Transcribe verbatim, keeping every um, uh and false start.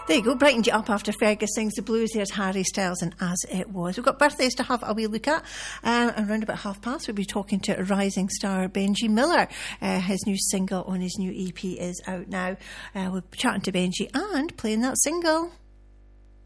There you go, brightened you up after Fergus sings the blues. There's Harry Styles and As It Was. We've got birthdays to have a wee look at. Um, around about half past, we'll be talking to rising star Benji Miller. Uh, his new single on his new E P is out now. Uh, we'll be chatting to Benji and playing that single.